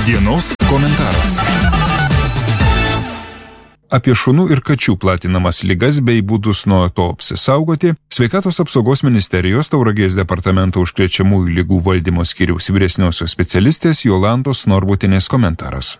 Dienos komentaras. Apie šunų ir kačių platinamas ligas bei būdus nuo to apsisaugoti Sveikatos apsaugos ministerijos Tauragės departamento užkrečiamųjų ligų valdymo skyriaus vyresniosios specialistės Jolantos Norbutinės komentaras.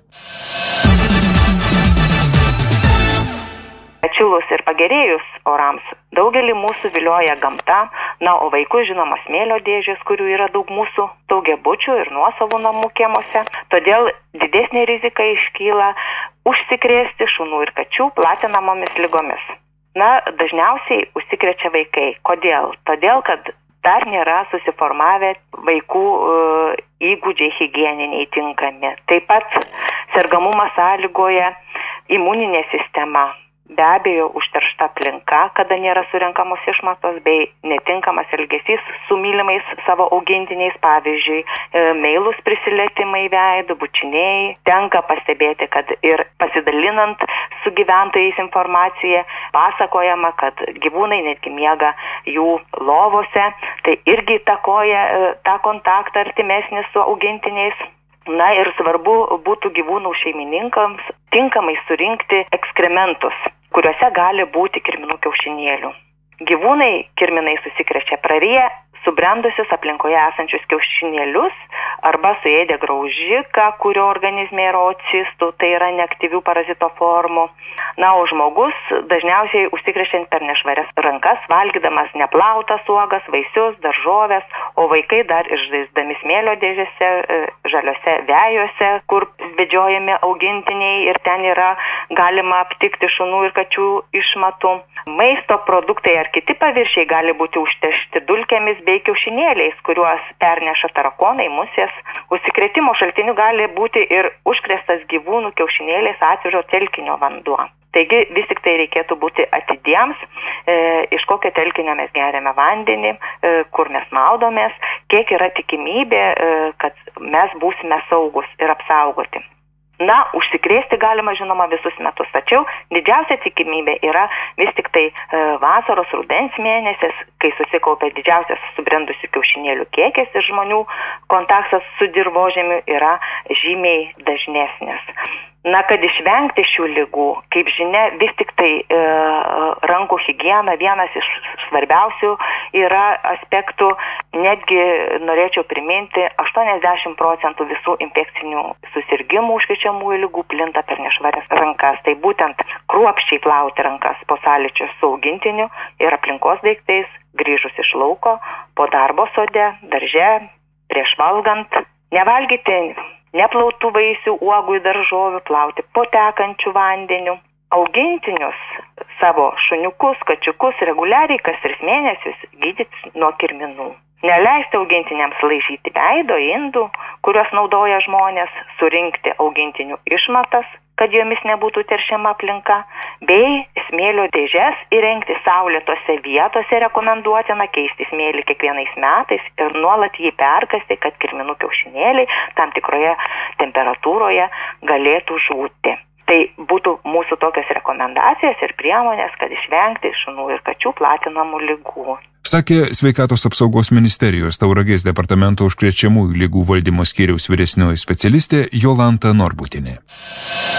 Atšilus ir pagerėjus orams daugelį mūsų vilioja gamta, o vaikų žinoma smėlio dėžės, kurių yra daug mūsų daugiabučių ir nuosavų namų kiemuose. Todėl didesnė rizika iškyla užsikrėsti šunų ir kačių platinamomis ligomis. Dažniausiai užsikrečia vaikai. Kodėl? Todėl, kad dar nėra susiformavę vaikų įgūdžiai higieniniai tinkami. Taip pat sergamumą sąlygoja imuninė sistema. Be abejo, užteršta aplinka, kada nėra surenkamos išmatos, bei netinkamas elgesys su mylimais savo augintiniais, pavyzdžiui, meilūs prisilietimai veidų, bučiniai. Tenka pastebėti, kad ir pasidalinant su gyventojais informacija, pasakojama, kad gyvūnai netgi miega jų lovose, tai irgi įtakoja tą kontaktą artimesnį su augintiniais. Ir svarbu būtų gyvūnų šeimininkams tinkamai surinkti ekskrementus, kuriuose gali būti kirminų kiaušinėlių. Gyvūnai kirminais susikrečia praryję subrendusius aplinkoje esančius kiaušinėlius arba suėdę graužiką, kurio organizme yra oocistų, tai yra neaktyvių parazito formų. O žmogus dažniausiai užsikrečiant per nešvarias rankas, valgydamas neplautas uogas, vaisius, daržoves, o vaikai dar išžaisdami smėlio dėžėse, žaliose vejose, kur vedžiojami augintiniai ir ten yra galima aptikti šunų ir kačių išmatų. Maisto produktai ar kiti paviršiai gali būti užteršti dulkėmis bei kiaušinėliais, kuriuos perneša tarakonai, musės. Užsikrėtimo šaltiniu gali būti ir užkrėstas gyvūnų kiaušinėliais atviro telkinio vanduo. Taigi vis tik tai reikėtų būti atidiems, iš kokio telkinio mes geriame vandenį, kur mes maudomės, kiek yra tikimybė, kad mes būsime saugus ir apsaugoti. Užsikrėsti galima žinoma visus metus, tačiau didžiausia tikimybė yra vis tik tai vasaros, rudens mėnesis, kai susikaupia didžiausias subrendusių kiaušinėlių kiekis ir žmonių kontaktas su dirvožemiu yra žymiai dažnesnis. Kad išvengti šių ligų, kaip žinia, vis tik tai rankų higiena vienas iš svarbiausių yra aspektų. Netgi norėčiau priminti, 80% visų infekcinių susirgimų užkrečiamųjų ligų plinta per nešvarias rankas. Tai būtent kruopščiai plauti rankas po sąlyčio su augintiniu ir aplinkos daiktais, grįžus iš lauko, po darbo sode, darže, prieš valgant, nevalgyti neplautų vaisių, uogų ir daržovių, plauti po tekančių vandeniu. Augintinius savo šuniukus, kačiukus reguliariai kas 3 mėnesius gydyti nuo kirminų. Neleisti augintiniams laižyti veido, indų, kuriuos naudoja žmonės, surinkti augintinių išmatas, kad jomis nebūtų teršiama aplinka, bei smėlio dėžes įrengti saulėtose vietose rekomenduotina keisti smėlį kiekvienais metais ir nuolat jį perkasti, kad kirminų kiaušinėliai tam tikroje temperatūroje galėtų žūti. Tai būtų mūsų tokios rekomendacijos ir priemonės, kad išvengti šunų ir kačių platinamų ligų. Sakė Sveikatos apsaugos ministerijos Tauragės departamento užkrečiamųjų ligų valdymo skyriaus vyresnioji specialistė Jolanta Norbutinė.